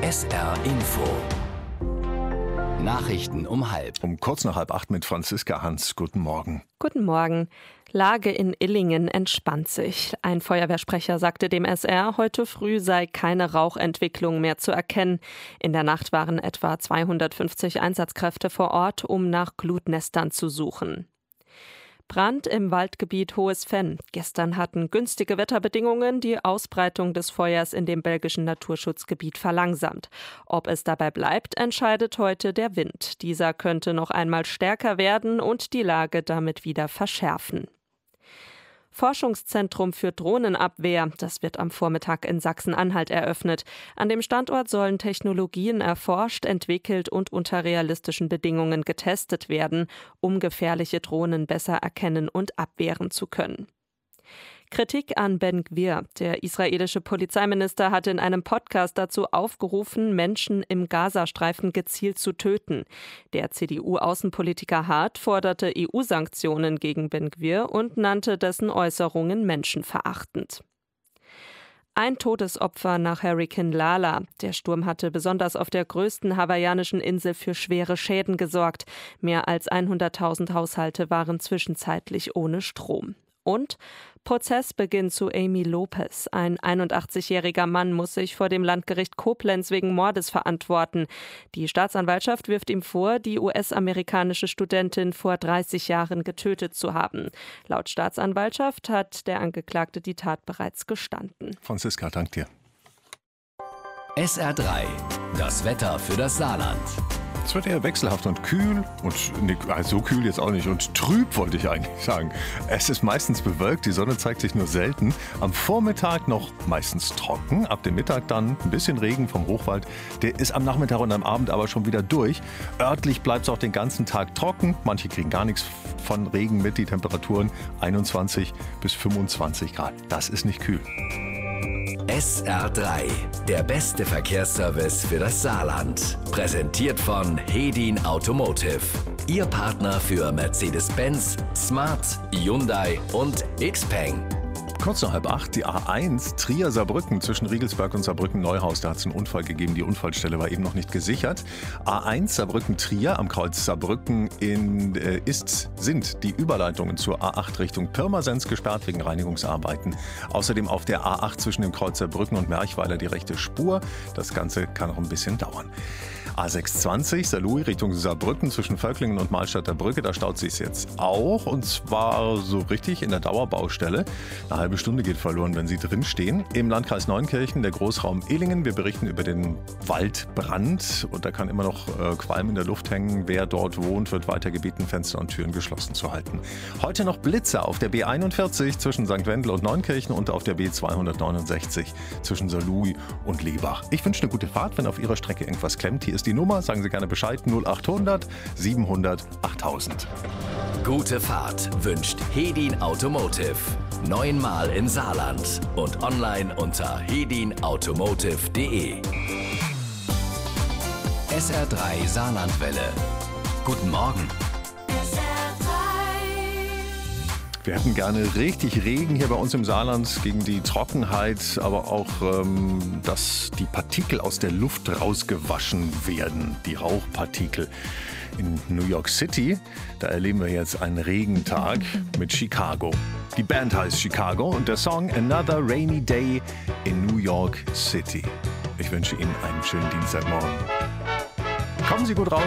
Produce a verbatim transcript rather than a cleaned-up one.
S R Info. Nachrichten um halb. Um kurz nach halb acht mit Franziska Hans. Guten Morgen. Guten Morgen. Lage in Illingen entspannt sich. Ein Feuerwehrsprecher sagte dem S R, heute früh sei keine Rauchentwicklung mehr zu erkennen. In der Nacht waren etwa zweihundertfünfzig Einsatzkräfte vor Ort, um nach Glutnestern zu suchen. Brand im Waldgebiet Hohes Venn. Gestern hatten günstige Wetterbedingungen die Ausbreitung des Feuers in dem belgischen Naturschutzgebiet verlangsamt. Ob es dabei bleibt, entscheidet heute der Wind. Dieser könnte noch einmal stärker werden und die Lage damit wieder verschärfen. Forschungszentrum für Drohnenabwehr. Das wird am Vormittag in Sachsen-Anhalt eröffnet. An dem Standort sollen Technologien erforscht, entwickelt und unter realistischen Bedingungen getestet werden, um gefährliche Drohnen besser erkennen und abwehren zu können. Kritik an Ben Gvir. Der israelische Polizeiminister hat in einem Podcast dazu aufgerufen, Menschen im Gazastreifen gezielt zu töten. Der C D U-Außenpolitiker Hart forderte E U-Sanktionen gegen Ben Gvir und nannte dessen Äußerungen menschenverachtend. Ein Todesopfer nach Hurrikan Lala. Der Sturm hatte besonders auf der größten hawaiianischen Insel für schwere Schäden gesorgt. Mehr als hunderttausend Haushalte waren zwischenzeitlich ohne Strom. Und Prozessbeginn zu Amy Lopez. Ein einundachtzigjähriger Mann muss sich vor dem Landgericht Koblenz wegen Mordes verantworten. Die Staatsanwaltschaft wirft ihm vor, die U S-amerikanische Studentin vor dreißig Jahren getötet zu haben. Laut Staatsanwaltschaft hat der Angeklagte die Tat bereits gestanden. Franziska, dank dir. S R drei. Das Wetter für das Saarland. Es wird eher wechselhaft und kühl und nee, so kühl jetzt auch nicht und trüb, wollte ich eigentlich sagen. Es ist meistens bewölkt, die Sonne zeigt sich nur selten. Am Vormittag noch meistens trocken, ab dem Mittag dann ein bisschen Regen vom Hochwald. Der ist am Nachmittag und am Abend aber schon wieder durch. Örtlich bleibt es auch den ganzen Tag trocken. Manche kriegen gar nichts von Regen mit. Die Temperaturen einundzwanzig bis fünfundzwanzig Grad. Das ist nicht kühl. S R drei, der beste Verkehrsservice für das Saarland. Präsentiert von Hedin Automotive. Ihr Partner für Mercedes-Benz, Smart, Hyundai und Xpeng. Kurz nach halb acht, die A eins Trier-Saarbrücken zwischen Riegelsberg und Saarbrücken-Neuhaus. Da hat es einen Unfall gegeben. Die Unfallstelle war eben noch nicht gesichert. A eins Saarbrücken-Trier am Kreuz Saarbrücken in, äh, ist, sind die Überleitungen zur A acht Richtung Pirmasens gesperrt wegen Reinigungsarbeiten. Außerdem auf der A acht zwischen dem Kreuz Saarbrücken und Merchweiler die rechte Spur. Das Ganze kann noch ein bisschen dauern. A sechshundertzwanzig Saarlouis Richtung Saarbrücken zwischen Völklingen und Mahlstadter Brücke. Da staut sich jetzt auch und zwar so richtig in der Dauerbaustelle. Eine halbe Stunde geht verloren, wenn Sie drinstehen. Im Landkreis Neunkirchen, der Großraum Illingen. Wir berichten über den Waldbrand und da kann immer noch äh, Qualm in der Luft hängen. Wer dort wohnt, wird weiter gebeten, Fenster und Türen geschlossen zu halten. Heute noch Blitze auf der B einundvierzig zwischen Sankt Wendel und Neunkirchen und auf der B zweihundertneunundsechzig zwischen Saarlouis und Lebach. Ich wünsche eine gute Fahrt, wenn auf Ihrer Strecke irgendwas klemmt. Hier ist die Nummer, sagen Sie gerne Bescheid, null achthundert siebenhundert achttausend. Gute Fahrt wünscht Hedin Automotive. Neunmal im Saarland und online unter hedin automotive punkt de. S R drei Saarlandwelle. Guten Morgen. Wir hätten gerne richtig Regen hier bei uns im Saarland gegen die Trockenheit, aber auch, ähm, dass die Partikel aus der Luft rausgewaschen werden, die Rauchpartikel. In New York City, da erleben wir jetzt einen Regentag mit Chicago. Die Band heißt Chicago und der Song Another Rainy Day in New York City. Ich wünsche Ihnen einen schönen Dienstagmorgen. Kommen Sie gut raus.